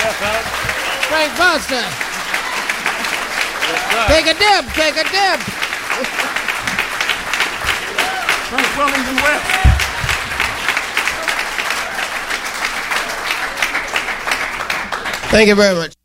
Frank Foster. Take a dip, take a dip. Frank Wellington West. Thank you very much.